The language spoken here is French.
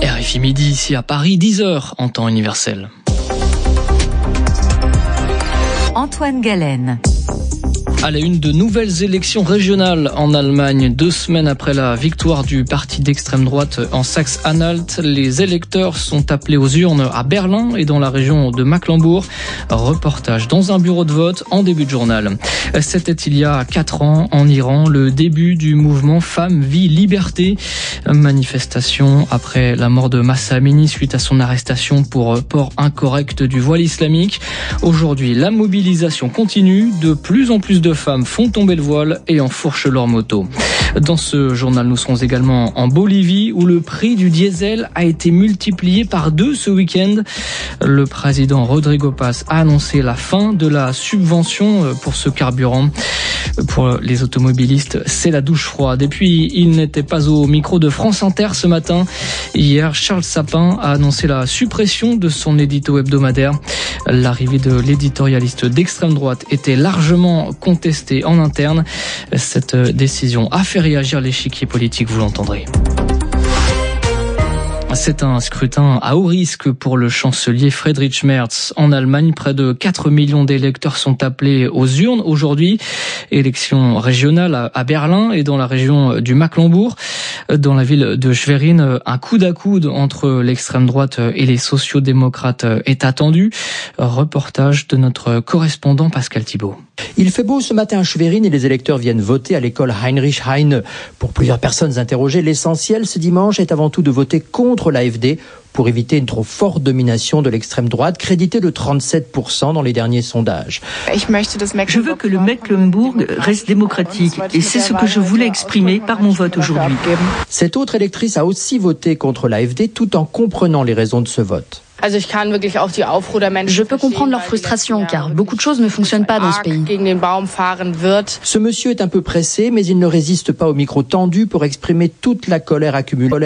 RFI midi, ici à Paris, 10h en temps universel. Antoine Galen. À la une de nouvelles élections régionales en Allemagne, 2 semaines après la victoire du parti d'extrême droite en Saxe-Anhalt, les électeurs sont appelés aux urnes à Berlin et dans la région de Mecklembourg. Reportage dans un bureau de vote en début de journal. C'était il y a 4 ans en Iran, le début du mouvement Femmes, Vie, Liberté. Manifestation après la mort de Mahsa Amini suite à son arrestation pour port incorrect du voile islamique. Aujourd'hui, la mobilisation continue. De plus en plus de femmes font tomber le voile et enfourchent leur moto. Dans ce journal, nous serons également en Bolivie où le prix du diesel a été multiplié par 2 ce week-end. Le président Rodrigo Paz a annoncé la fin de la subvention pour ce carburant. Pour les automobilistes, c'est la douche froide. Et puis, il n'était pas au micro de France Inter ce matin. Hier, Charles Sapin a annoncé la suppression de son édito hebdomadaire. L'arrivée de l'éditorialiste d'extrême droite était largement contestée en interne. Cette décision a fait réagir l'échiquier politique, vous l'entendrez. C'est un scrutin à haut risque pour le chancelier Friedrich Merz. En Allemagne, près de 4 millions d'électeurs sont appelés aux urnes aujourd'hui. Élection régionale à Berlin et dans la région du Mecklembourg. Dans la ville de Schwerin, un coude à coude entre l'extrême droite et les sociaux-démocrates est attendu. Reportage de notre correspondant Pascal Thibault. Il fait beau ce matin à Schwerin et les électeurs viennent voter à l'école Heinrich Heine. Pour plusieurs personnes interrogées, l'essentiel ce dimanche est avant tout de voter contre l'AfD pour éviter une trop forte domination de l'extrême droite, créditée de 37% dans les derniers sondages. Je veux que le Mecklembourg reste démocratique et c'est ce que je voulais exprimer par mon vote aujourd'hui. Cette autre électrice a aussi voté contre l'AfD tout en comprenant les raisons de ce vote. Je peux comprendre leur frustration car beaucoup de choses ne fonctionnent pas dans ce pays. Ce monsieur est un peu pressé, mais il ne résiste pas au micro tendu pour exprimer toute la colère accumulée.